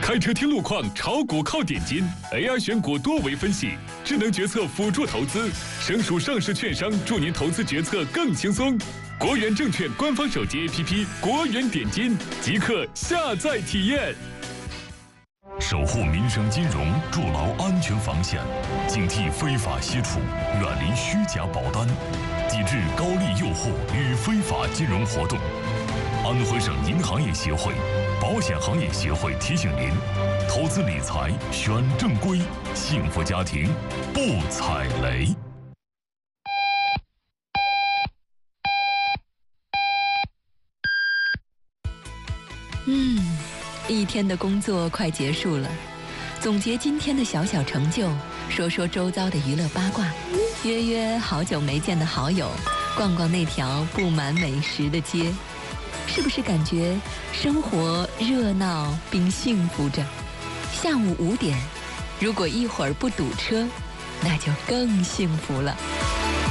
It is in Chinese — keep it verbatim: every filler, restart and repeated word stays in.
开车听路况，炒股靠点金 ，A I 选股多维分析，智能决策辅助投资，省属上市券商助您投资决策更轻松。国元证券官方手机 A P P 国元点金，即刻下载体验。 守护民生金融，筑牢安全防线，警惕非法吸储，远离虚假保单，抵制高利诱惑与非法金融活动。安徽省银行业协会、保险行业协会提醒您：投资理财选正规，幸福家庭不踩雷。 嗯，一天的工作快结束了，总结今天的小小成就，说说周遭的娱乐八卦，约约好久没见的好友，逛逛那条布满美食的街。是不是感觉生活热闹并幸福着？下午五点，如果一会儿不堵车，那就更幸福了。